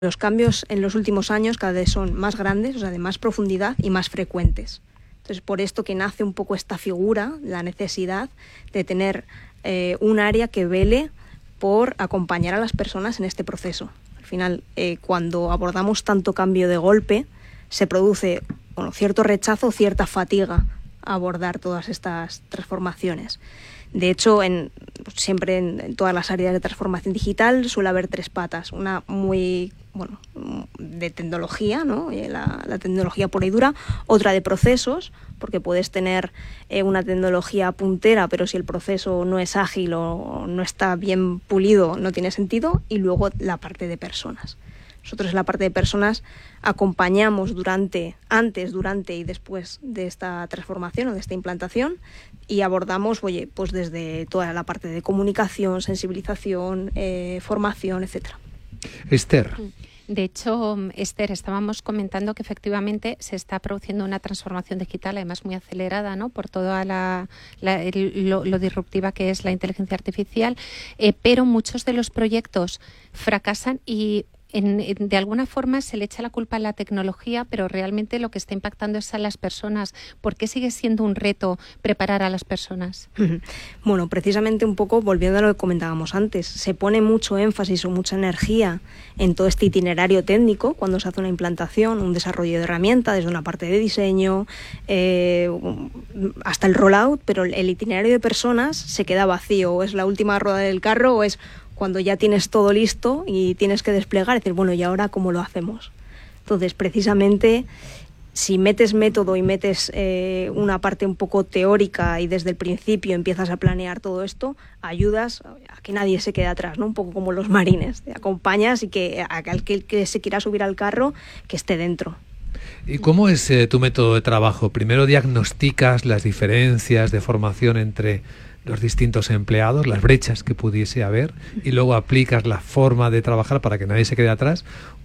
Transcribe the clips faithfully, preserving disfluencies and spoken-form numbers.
Los cambios en los últimos años cada vez son más grandes, o sea, de más profundidad y más frecuentes. Entonces, por esto que nace un poco esta figura, la necesidad de tener eh, un área que vele por acompañar a las personas en este proceso. Al final, eh, cuando abordamos tanto cambio de golpe, se produce bueno, cierto rechazo, cierta fatiga a abordar todas estas transformaciones. De hecho, en, siempre en, en todas las áreas de transformación digital suele haber tres patas. Una muy bueno de tecnología, ¿no? la, la tecnología pura y dura. Otra de procesos, porque puedes tener eh, una tecnología puntera, pero si el proceso no es ágil o no está bien pulido, no tiene sentido. Y luego la parte de personas. Nosotros en la parte de personas acompañamos durante, antes, durante y después de esta transformación o de esta implantación y abordamos, oye, pues desde toda la parte de comunicación, sensibilización, eh, formación, etcétera. Esther. De hecho, Esther, estábamos comentando que efectivamente se está produciendo una transformación digital, además muy acelerada, ¿no? Por toda la, la el, lo, lo disruptiva que es la inteligencia artificial, eh, pero muchos de los proyectos fracasan y En, en, de alguna forma se le echa la culpa a la tecnología, pero realmente lo que está impactando es a las personas. ¿Por qué sigue siendo un reto preparar a las personas? Bueno, precisamente un poco volviendo a lo que comentábamos antes, se pone mucho énfasis o mucha energía en todo este itinerario técnico cuando se hace una implantación, un desarrollo de herramienta, desde una parte de diseño eh, hasta el rollout, pero el itinerario de personas se queda vacío, o es la última rueda del carro o es cuando ya tienes todo listo y tienes que desplegar, es decir, bueno, ¿y ahora cómo lo hacemos? Entonces, precisamente, si metes método y metes eh, una parte un poco teórica y desde el principio empiezas a planear todo esto, ayudas a que nadie se quede atrás, ¿no? Un poco como los marines, te acompañas y que aquel que, que se quiera subir al carro, que esté dentro. ¿Y cómo es eh, tu método de trabajo? Primero diagnosticas las diferencias de formación entre los distintos empleados, las brechas que pudiese haber, y luego aplicas la forma de trabajar para que nadie se quede atrás,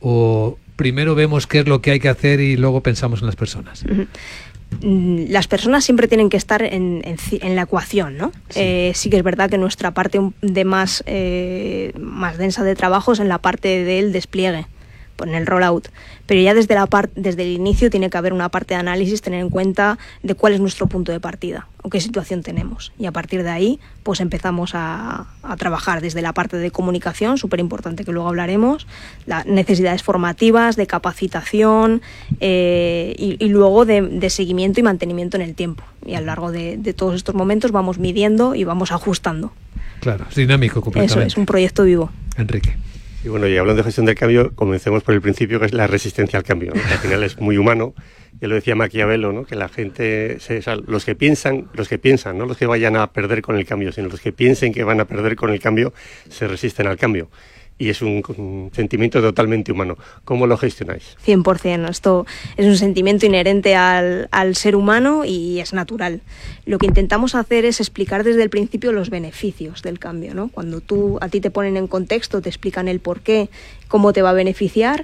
o primero vemos qué es lo que hay que hacer y luego pensamos en las personas. Las personas siempre tienen que estar en, en, en la ecuación, ¿no? Sí. Eh, sí que es verdad que nuestra parte de más, eh, más densa de trabajo es en la parte del despliegue, en el rollout, pero ya desde la par- desde el inicio tiene que haber una parte de análisis, tener en cuenta de cuál es nuestro punto de partida o qué situación tenemos, y a partir de ahí pues empezamos a, a trabajar desde la parte de comunicación, súper importante, que luego hablaremos, las necesidades formativas, de capacitación eh, y, y luego de, de seguimiento y mantenimiento en el tiempo, y a lo largo de, de todos estos momentos vamos midiendo y vamos ajustando. Claro, es dinámico completamente. Eso es un proyecto vivo. Enrique. Y bueno, y hablando de gestión del cambio, comencemos por el principio, que es la resistencia al cambio, ¿no? Que al final es muy humano. Ya lo decía Maquiavelo, ¿no? Que la gente, se, o sea, los que piensan, los que piensan, no los que vayan a perder con el cambio, sino los que piensen que van a perder con el cambio, se resisten al cambio. Y es un, un sentimiento totalmente humano. ¿Cómo lo gestionáis? cien por ciento. Esto es un sentimiento inherente al, al ser humano y es natural. Lo que intentamos hacer es explicar desde el principio los beneficios del cambio, ¿no? Cuando tú, a ti te ponen en contexto, te explican el por qué, cómo te va a beneficiar,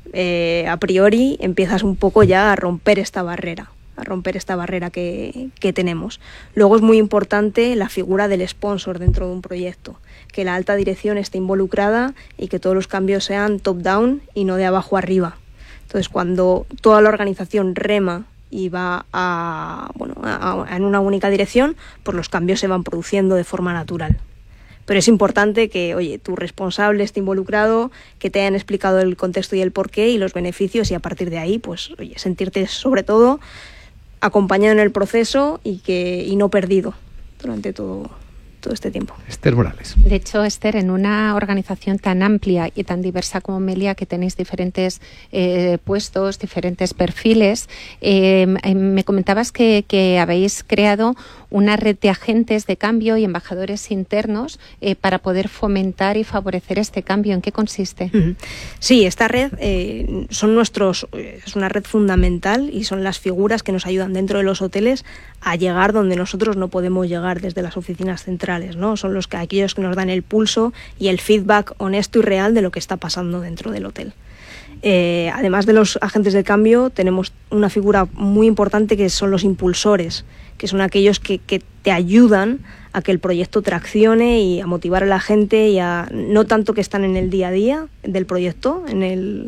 eh, a priori empiezas un poco ya a romper esta barrera. a romper esta barrera que, que tenemos. Luego es muy importante la figura del sponsor dentro de un proyecto, que la alta dirección esté involucrada y que todos los cambios sean top-down y no de abajo arriba. Entonces, cuando toda la organización rema y va a, bueno, a, a, en una única dirección, pues los cambios se van produciendo de forma natural. Pero es importante que, oye, tu responsable esté involucrado, que te hayan explicado el contexto y el porqué y los beneficios, y a partir de ahí, pues, oye, sentirte sobre todo acompañado en el proceso y que y no perdido durante todo, todo este tiempo. Esther Morales. De hecho, Esther, en una organización tan amplia y tan diversa como Melia, que tenéis diferentes eh, puestos, diferentes perfiles, eh, me comentabas que, que habéis creado una red de agentes de cambio y embajadores internos eh, para poder fomentar y favorecer este cambio. ¿En qué consiste? Sí, esta red eh, son nuestros, es una red fundamental y son las figuras que nos ayudan dentro de los hoteles a llegar donde nosotros no podemos llegar desde las oficinas centrales, ¿no? Son los que, aquellos que nos dan el pulso y el feedback honesto y real de lo que está pasando dentro del hotel. Eh, además de los agentes de cambio, tenemos una figura muy importante que son los impulsores, que son aquellos que, que te ayudan a que el proyecto traccione y a motivar a la gente, y a no tanto que están en el día a día del proyecto, en el